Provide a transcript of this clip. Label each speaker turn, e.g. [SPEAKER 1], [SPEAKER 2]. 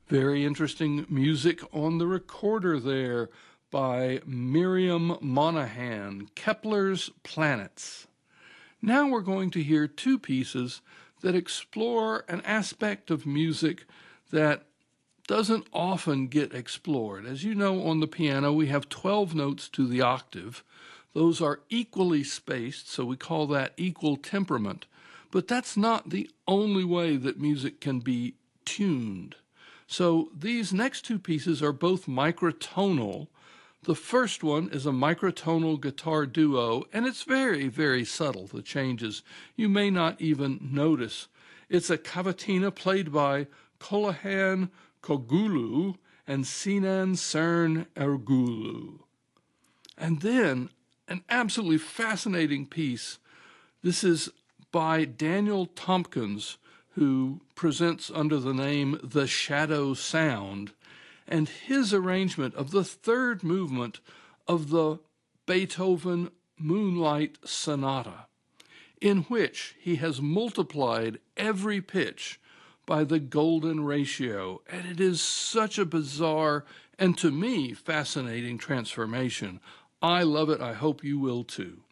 [SPEAKER 1] Very interesting music on the recorder there by Miriam Monahan, Kepler's Planets. Now we're going to hear two pieces that explore an aspect of music that doesn't often get explored. As you know, on the piano, we have 12 notes to the octave. Those are equally spaced, so we call that equal temperament. But that's not the only way that music can be tuned. So these next two pieces are both microtonal. The first one is a microtonal guitar duo, and it's very, very subtle, the changes. You may not even notice. It's a cavatina played by Colohan Kogulu and Sinan Cern Ergulu. And then an absolutely fascinating piece. This is by Daniel Tompkins, who presents under the name The Shadow Sound, and his arrangement of the third movement of the Beethoven Moonlight Sonata, in which he has multiplied every pitch by the golden ratio, and it is such a bizarre and, to me, fascinating transformation. I love it. I hope you will too.